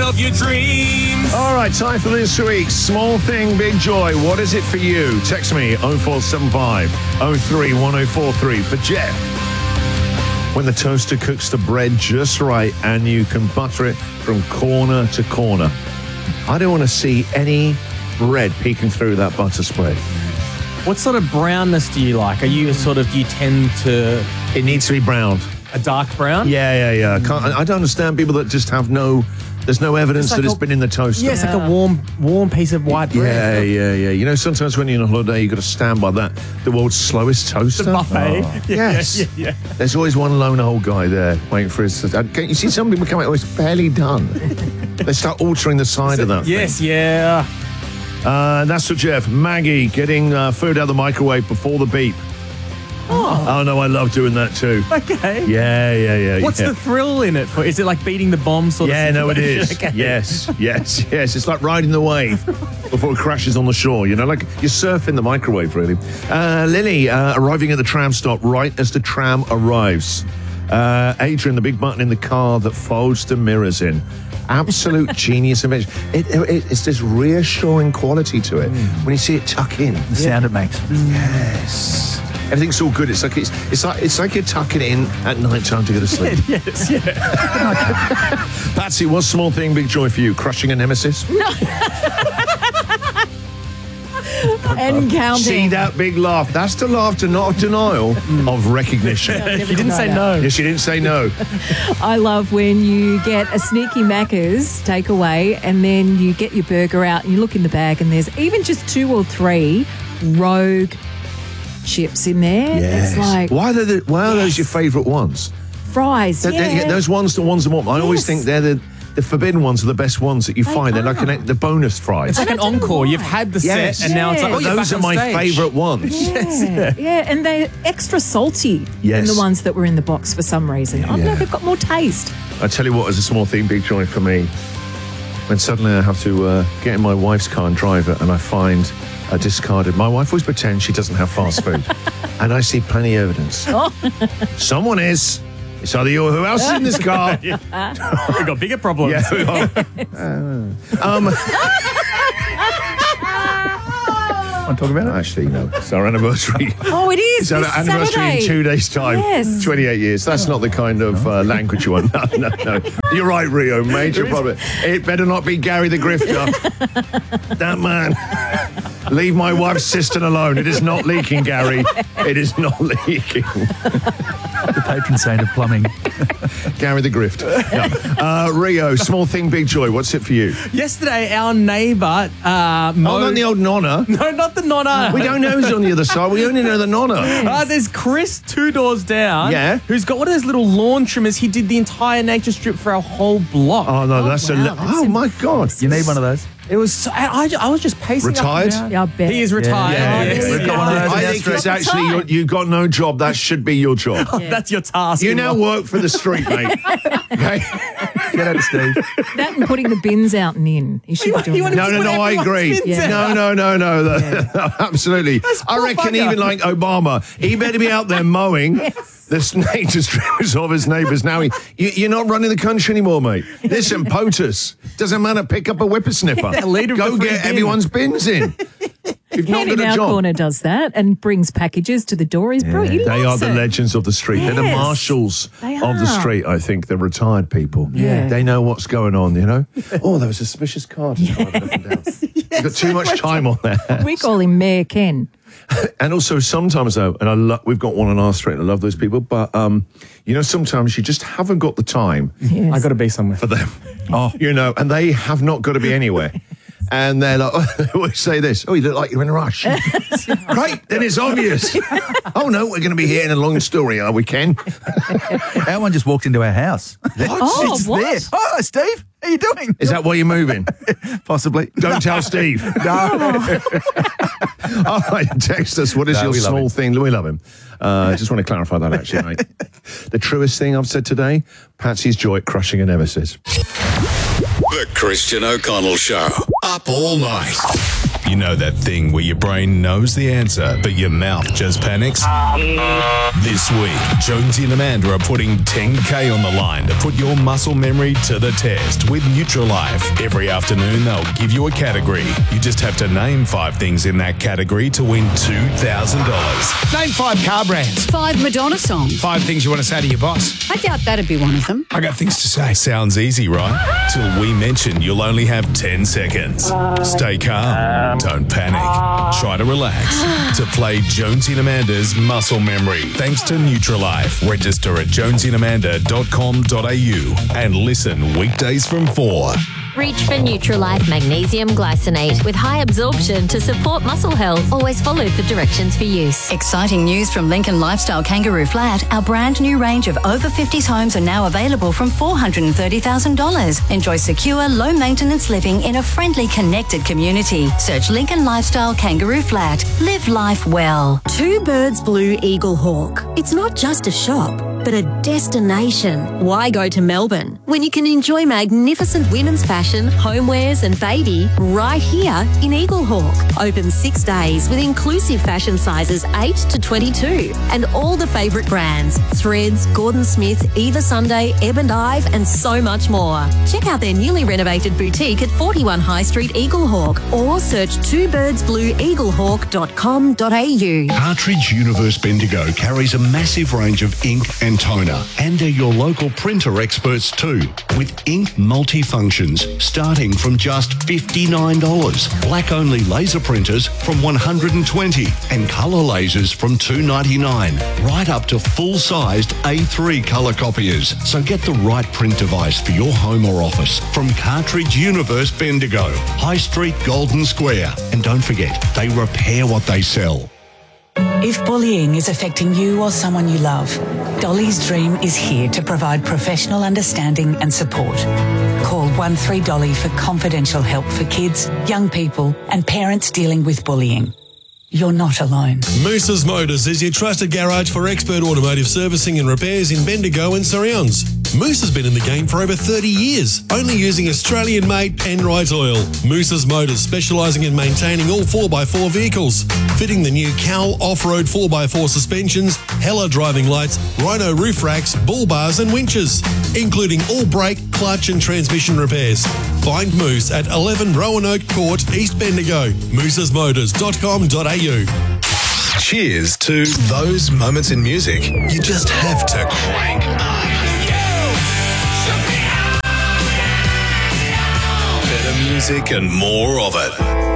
of your dreams. All right, time for this week's Small Thing, Big Joy. What is it for you? Text me 0475 03 1043 for Jeff. When the toaster cooks the bread just right and you can butter it from corner to corner. I don't want to see any bread peeking through that butter spread. What sort of brownness do you like? Are you you tend to It needs to be browned. a dark brown? Yeah. I don't understand people that just have there's no evidence It's like that it's been in the toaster. Yeah, it's like a warm piece of white bread. Yeah. You know, sometimes when you're on holiday, you've got to stand by that. The world's slowest toaster. The buffet. Oh. Yeah, Yes. yeah. There's always one lone old guy there waiting for his... You see some people come out, it's barely done. They start altering the side of that Yes, thing. yeah. That's for Jeff. Maggie getting food out of the microwave before the beep. Oh, no, I love doing that too. Okay. Yeah. What's the thrill in it? Is it like beating the bomb sort of Yeah, no, it is. Okay. Yes. It's like riding the wave before it crashes on the shore, you know, like you're surfing the microwave, really. Lily, arriving at the tram stop right as the tram arrives. Adrian, the big button in the car that folds the mirrors in. Absolute genius invention. It's this reassuring quality to it when you see it tuck in. The sound it makes. Yes. Everything's all good. It's like you're tucking it in at night time to go to sleep. Yes, yeah. Patsy, what's Small Thing, Big Joy for you? Crushing a nemesis? And counting. See that big laugh? That's the laughter, not denial of recognition. You didn't say no. Yes, she didn't say no. I love when you get a sneaky Macca's takeaway and then you get your burger out and you look in the bag and there's even just 2 or 3 Rogue chips in there. Yes. It's like Why are those your favourite ones? fries. Those ones, the ones I want. I always think they're the forbidden ones are the best ones that you find. They're like the bonus fries. It's like an encore. You've had the Yes. set and now it's like, Yeah. oh, you're Those back are on my stage. favourite ones. Yeah, and they're extra salty than Yes. the ones that were in the box for some reason. I don't know, they've got more taste. I tell you what, as a Small Thing, Big Joy for me, when suddenly I have to get in my wife's car and drive it and I find a discarded... My wife always pretends she doesn't have fast food. And I see plenty of evidence. Someone is. It's either you or who else is in this car. We've got bigger problems. Yeah, we are. Want to talk about it? Actually, no. It's our anniversary. Oh, it is. It's our this anniversary Saturday. in 2 days' time. Yes. 28 years. That's not the kind of language you want. No. You're right, Rio. Major problem. It better not be Gary the Grifter. That man. Leave my wife's cistern alone. It is not leaking, Gary. It is not leaking. The patron saint of plumbing. Gary the Grift. No. Rio, Small Thing, Big Joy. What's it for you? Yesterday, our neighbour... Not the old nonna. No, not the nonna. We don't know who's on the other side. We only know the nonna. There's Chris 2 doors down. Yeah. Who's got one of those little lawn trimmers. He did the entire nature strip for our whole block. Oh, no, that's my God. You need one of those. It was so, I was just pacing Retired? up and down. Yeah, I bet. He is retired. Yeah. We've got one of those in I our think street. it's actually, you've got no job. That should be your job. That's your task. You in now life. work for the street, mate. Okay? Get out of Steve. That and putting the bins out and in. You should be doing wanted that. to- No, I agree. Everyone's been No. Absolutely. I reckon bugger. even like Obama, he better be out there mowing the nature strips of his neighbours. Now, you're not running the country anymore, mate. Listen, POTUS. Doesn't matter, pick up a whippersnipper. leader of Go the free get bin. everyone's bins in. You've not Ken got in a our job. corner does that and brings packages to the door. He's brilliant. He They are loves the it. legends of the street. They're the Yes, marshals they of the are. street, I think. They're retired people. Yeah. They know what's going on, you know? Oh, there was a suspicious car just driving up and down. You've got too much time on there. We call him Mayor Ken. And also sometimes, though, and we've got one on our street, and I love those people, but, sometimes you just haven't got the time Yes. I got to be somewhere. for them. And they have not got to be anywhere. And they're like, they always say this, oh, you look like you're in a rush. Great, then it's obvious. Oh, no, we're going to be here in a long story, are we, Ken? Our one just walked into our house. Oh, It's what? there. Oh, Steve, how you doing? Is that why you're moving? Possibly. Don't tell Steve. No. All right, text us. What is your we love small him. thing? We love him. Just want to clarify that, actually, mate. The truest thing I've said today, Patsy's joy at crushing a nemesis. The Christian O'Connell Show. Up all night. You know that thing where your brain knows the answer, but your mouth just panics? This week, Jonesy and Amanda are putting 10K on the line to put your muscle memory to the test with Nutrilife. Every afternoon, they'll give you a category. You just have to name 5 things in that category to win $2,000. Name 5 car brands. 5 Madonna songs. 5 things you want to say to your boss. I doubt that'd be one of them. I got things to say. Sounds easy, right? Till we mention you'll only have 10 seconds. Stay calm. Don't panic. Try to relax. To play Jonesy and Amanda's Muscle Memory. Thanks to Nutrilife. Register at jonesyandamanda.com.au and listen weekdays from 4. Reach for Nutrilife Magnesium Glycinate with high absorption to support muscle health. Always follow the directions for use. Exciting news from Lincoln Lifestyle Kangaroo Flat. Our brand new range of over 50s homes are now available from $430,000. Enjoy secure, low maintenance living in a friendly, connected community. Search Lincoln Lifestyle Kangaroo Flat. Live life well. Two Birds Blue Eagle Hawk. It's not just a shop, but a destination. Why go to Melbourne when you can enjoy magnificent women's fashion, homewares and baby right here in Eagle Hawk? Open 6 days with inclusive fashion sizes 8 to 22 and all the favourite brands, Threads, Gordon Smith, Eva Sunday, Ebb and Ive and so much more. Check out their newly renovated boutique at 41 High Street, Eagle Hawk, or search twobirdsblueeaglehawk.com.au. Cartridge Universe Bendigo carries a massive range of ink and toner, and they're your local printer experts too, with ink multifunctions starting from just $59, black-only laser printers from $120, and colour lasers from $299, right up to full-sized A3 colour copiers. So get the right print device for your home or office from Cartridge Universe Bendigo, High Street, Golden Square. And don't forget, they repair what they sell. If bullying is affecting you or someone you love, Dolly's Dream is here to provide professional understanding and support. Call 13Dolly for confidential help for kids, young people and parents dealing with bullying. You're not alone. Moose's Motors is your trusted garage for expert automotive servicing and repairs in Bendigo and surrounds. Moose has been in the game for over 30 years, only using Australian-made Penrite oil. Moose's Motors, specialising in maintaining all 4x4 vehicles, fitting the new Cal off-road 4x4 suspensions, Hella driving lights, Rhino roof racks, bull bars and winches, including all brake, clutch and transmission repairs. Find Moose at 11 Roanoke Court, East Bendigo. moosesmotors.com.au. Cheers to those moments in music you just have to crank up. Better music and more of it.